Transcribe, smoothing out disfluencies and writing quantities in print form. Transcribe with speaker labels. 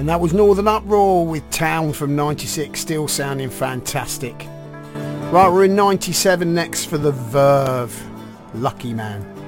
Speaker 1: And that was Northern Uproar with Town from 96, still sounding fantastic. Right, we're in 97 next for The Verve. Lucky Man.